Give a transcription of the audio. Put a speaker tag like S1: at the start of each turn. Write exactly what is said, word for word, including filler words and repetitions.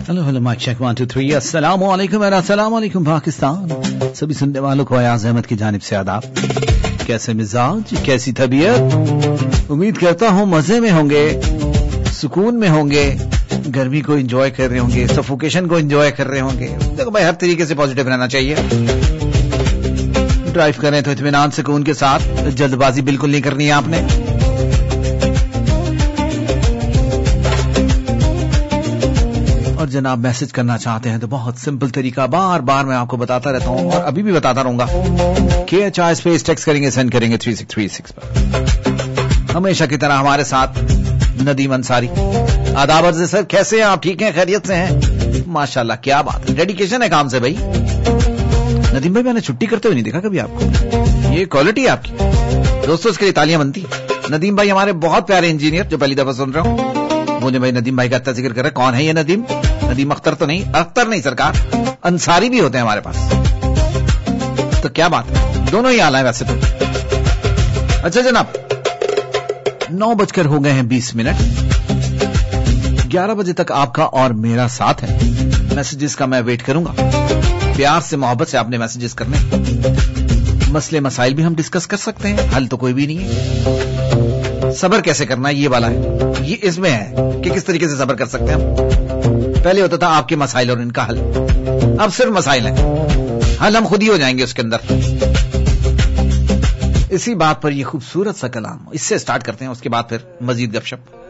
S1: Hello hello mic check one two three अस्सलाम वालेकुम अस्सलाम वालेकुम पाकिस्तान। सभी सुनने वालों को अयाज अहमद की जानिब से आदाब। कैसे मिजाज, कैसी तबीयत? उम्मीद करता हूँ मजे में होंगे, सुकून में होंगे, गर्मी को एंजॉय कर रहे होंगे, सफोकेशन को एंजॉय कर रहे होंगे। देखो भाई, हर तरीके से पॉजिटिव रहना चाहिए। ड्राइव करें तो इत्मीनान सुकून के साथ, जल्दबाजी बिल्कुल नहीं करनी है आपने। और जनाब मैसेज करना चाहते हैं तो बहुत सिंपल तरीका, बार बार मैं आपको बताता रहता हूं और अभी भी बताता रहूंगा। के एच आई स्पेस टेक्स्ट करेंगे, सेंड करेंगे थ्री सिक्स थ्री सिक्स पर। हमेशा की तरह हमारे साथ नदीम अंसारी। आदाब अर्ज़ सर, कैसे हैं आप? ठीक हैं, खैरियत से हैं? माशाल्लाह, क्या बात है, डेडिकेशन है काम से भाई। नदीम भाई, मैंने छुट्टी करते हुए नहीं देखा कभी आपको। ये क्वालिटी है आपकी दोस्तों, इसके लिए तालियां बनती। नदीम भाई हमारे बहुत प्यारे इंजीनियर, जो पहली दफा सुन रहा हूं। मुझे भाई नदीम भाई का इतना जिक्र कर रहा है, कौन है ये नदीम? नदीम अख्तर तो नहीं, अख्तर नहीं सरकार, अंसारी भी होते हैं हमारे पास। तो क्या बात है, दोनों ही आला है वैसे तो। अच्छा जनाब, नौ बजकर हो गए हैं बीस मिनट। ग्यारह बजे तक आपका और मेरा साथ है। मैसेजेस का मैं वेट करूंगा। प्यार से, मोहब्बत से आपने मैसेजेस करने। मसले मसाइल भी हम डिस्कस कर सकते हैं, हल तो कोई भी नहीं है। सब्र कैसे करना है ये वाला है, ये इसमें है कि किस तरीके से सब्र कर सकते हैं हम। पहले होता था आपके मसाइल और इनका हल, अब सिर्फ मसाइल है, हल हम खुद ही हो जाएंगे उसके अंदर। इसी बात पर ये खूबसूरत सा कलाम, इससे स्टार्ट करते हैं, उसके बाद फिर मजीद गपशप।